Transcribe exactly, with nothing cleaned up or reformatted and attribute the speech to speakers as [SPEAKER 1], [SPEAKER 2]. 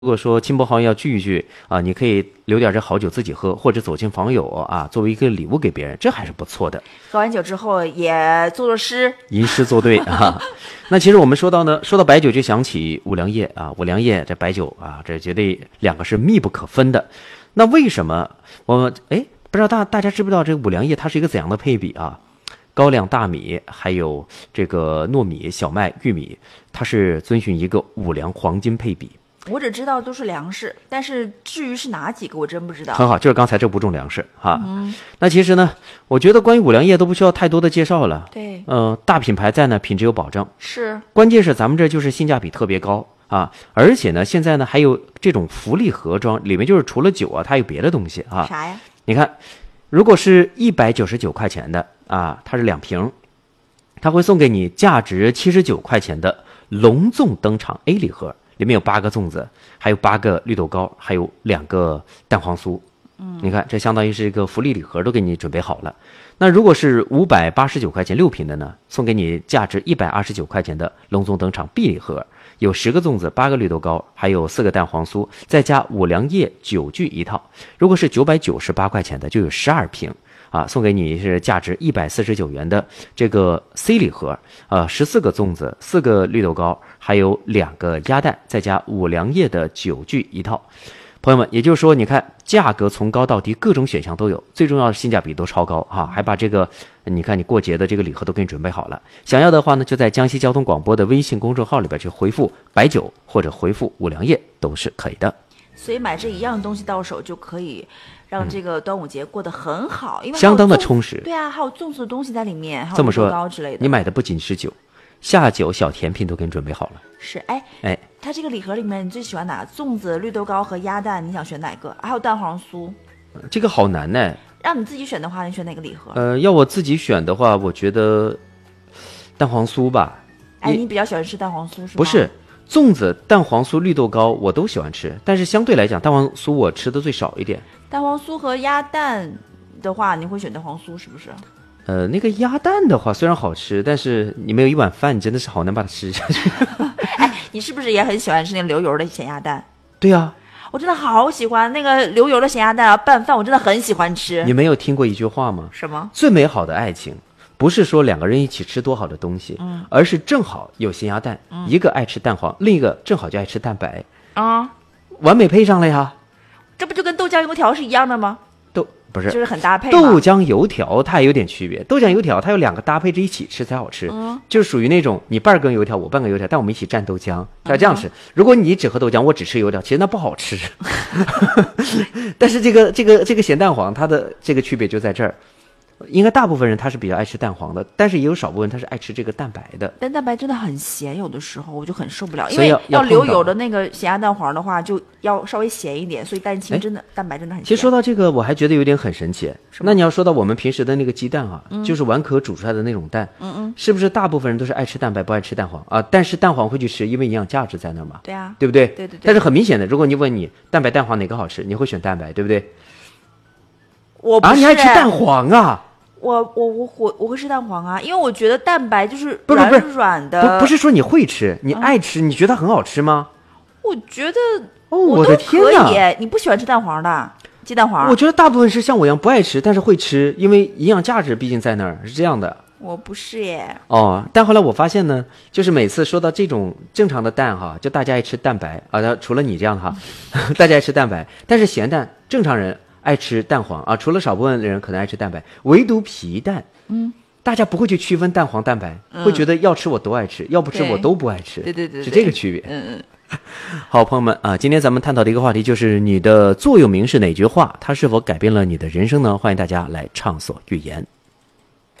[SPEAKER 1] 如果说亲朋好友要聚一聚啊，你可以留点这好酒自己喝，或者走进访友啊，作为一个礼物给别人，这还是不错的。
[SPEAKER 2] 喝完酒之后也作作诗，
[SPEAKER 1] 吟诗作对啊。那其实我们说到呢，说到白酒就想起五粮液啊，五粮液这白酒啊，这绝对两个是密不可分的。那为什么我们哎不知道大大家知不知道这个五粮液它是一个怎样的配比啊？高粱、大米，还有这个糯米、小麦、玉米，它是遵循一个五粮黄金配比。
[SPEAKER 2] 我只知道都是粮食，但是至于是哪几个我真不知道。
[SPEAKER 1] 很好，就是刚才这五种粮食哈。
[SPEAKER 2] 嗯，
[SPEAKER 1] 那其实呢，我觉得关于五粮液都不需要太多的介绍了。
[SPEAKER 2] 对，
[SPEAKER 1] 呃，大品牌在呢，品质有保证。
[SPEAKER 2] 是，
[SPEAKER 1] 关键是咱们这就是性价比特别高啊，而且呢，现在呢还有这种福利盒装，里面就是除了酒啊，它还有别的东西啊。
[SPEAKER 2] 啥呀？
[SPEAKER 1] 你看，如果是一百九十九块钱的啊，它是两瓶，它会送给你价值七十九块钱的隆重登场 A 礼盒。里面有八个粽子，还有八个绿豆糕，还有两个蛋黄酥。嗯，你看，这相当于是一个福利礼盒，都给你准备好了。那如果是五百八十九块钱六瓶的呢，送给你价值一百二十九块钱的隆重登场 B 礼盒，有十个粽子，八个绿豆糕，还有四个蛋黄酥，再加五粮液酒具一套。如果是九百九十八块钱的，就有十二瓶。啊，送给你是价值一百四十九元的这个 C 礼盒，呃，十四个粽子，四个绿豆糕，还有两个鸭蛋，再加五粮液的酒具一套。朋友们，也就是说，你看价格从高到低，各种选项都有，最重要的性价比都超高哈、啊，还把这个你看你过节的这个礼盒都给你准备好了。想要的话呢，就在江西交通广播的微信公众号里边去回复白酒或者回复五粮液都是可以的。
[SPEAKER 2] 所以买这一样东西到手就可以让这个端午节过得很好，嗯、因为
[SPEAKER 1] 相当的充实。
[SPEAKER 2] 对啊，还有粽子的东西在里面，还有
[SPEAKER 1] 这么说
[SPEAKER 2] 糕之类的。
[SPEAKER 1] 你买的不仅是酒，下酒小甜品都给你准备好了。
[SPEAKER 2] 是，哎
[SPEAKER 1] 哎，
[SPEAKER 2] 它这个礼盒里面你最喜欢哪个？粽子、绿豆糕和鸭蛋，你想选哪个？还有蛋黄酥。
[SPEAKER 1] 这个好难呢。
[SPEAKER 2] 让你自己选的话，你选哪个礼盒？
[SPEAKER 1] 呃，要我自己选的话，我觉得蛋黄酥吧。
[SPEAKER 2] 哎，你比较喜欢吃蛋黄酥是吗？
[SPEAKER 1] 不是。粽子、蛋黄酥、绿豆糕我都喜欢吃，但是相对来讲，蛋黄酥我吃的最少一点。
[SPEAKER 2] 蛋黄酥和鸭蛋的话，你会选蛋黄酥是不是？
[SPEAKER 1] 呃，那个鸭蛋的话虽然好吃，但是你没有一碗饭，你真的是好难把它吃下去。
[SPEAKER 2] 哎，你是不是也很喜欢吃那个流油的咸鸭蛋？
[SPEAKER 1] 对呀、啊，
[SPEAKER 2] 我真的好喜欢那个流油的咸鸭蛋啊，拌饭我真的很喜欢吃。
[SPEAKER 1] 你没有听过一句话吗？
[SPEAKER 2] 什么？
[SPEAKER 1] 最美好的爱情不是说两个人一起吃多好的东西，嗯，而是正好有咸鸭蛋，嗯，一个爱吃蛋黄，另一个正好就爱吃蛋白，
[SPEAKER 2] 啊、嗯，
[SPEAKER 1] 完美配上了呀。
[SPEAKER 2] 这不就跟豆浆油条是一样的吗？
[SPEAKER 1] 豆不是，
[SPEAKER 2] 就是很搭配。
[SPEAKER 1] 豆浆油条它也有点区别，豆浆油条它有两个搭配着一起吃才好吃，
[SPEAKER 2] 嗯，
[SPEAKER 1] 就是属于那种你半根油条我半根油条，但我们一起蘸豆浆，要这样吃。嗯、如果你只喝豆浆，我只吃油条，其实那不好吃。但是这个这个这个咸蛋黄它的这个区别就在这儿。应该大部分人他是比较爱吃蛋黄的，但是也有少部分人他是爱吃这个蛋白的。
[SPEAKER 2] 但蛋白真的很咸，有的时候我就很受不了，因
[SPEAKER 1] 为要
[SPEAKER 2] 要流油的那个咸鸭蛋黄的话，就要稍微咸一点，所以蛋清真的蛋白真的很咸。
[SPEAKER 1] 其实说到这个，我还觉得有点很神奇。那你要说到我们平时的那个鸡蛋啊，嗯、就是丸壳煮出来的那种蛋，
[SPEAKER 2] 嗯嗯，
[SPEAKER 1] 是不是大部分人都是爱吃蛋白不爱吃蛋黄啊？但是蛋黄会去吃，因为营养价值在那儿嘛。
[SPEAKER 2] 对啊，
[SPEAKER 1] 对不对？
[SPEAKER 2] 对对对。
[SPEAKER 1] 但是很明显的，如果你问你蛋白蛋黄哪个好吃，你会选蛋白，对不对？
[SPEAKER 2] 我不是
[SPEAKER 1] 啊，你爱吃蛋黄啊？
[SPEAKER 2] 我我我我我会吃蛋黄啊，因为我觉得蛋白就是软软的。
[SPEAKER 1] 不不不是说你会吃，你爱吃，嗯、你觉得很好吃吗？
[SPEAKER 2] 我觉得
[SPEAKER 1] 哦，我的天哪！
[SPEAKER 2] 你不喜欢吃蛋黄的鸡蛋黄？
[SPEAKER 1] 我觉得大部分是像我一样不爱吃，但是会吃，因为营养价值毕竟在那儿，是这样的。
[SPEAKER 2] 我不是耶。
[SPEAKER 1] 哦，但后来我发现呢，就是每次说到这种正常的蛋哈，就大家爱吃蛋白啊，除了你这样哈，大家爱吃蛋白，但是咸蛋正常人爱吃蛋黄啊，除了少部分人可能爱吃蛋白，唯独皮蛋，
[SPEAKER 2] 嗯，
[SPEAKER 1] 大家不会去区分蛋黄蛋白，
[SPEAKER 2] 嗯、
[SPEAKER 1] 会觉得要吃我都爱吃，要不吃我都不爱吃，
[SPEAKER 2] 对对 对, 对，
[SPEAKER 1] 是这个区别。
[SPEAKER 2] 嗯嗯。
[SPEAKER 1] 好，朋友们啊，今天咱们探讨的一个话题就是你的座右铭是哪句话，它是否改变了你的人生呢？欢迎大家来畅所欲言。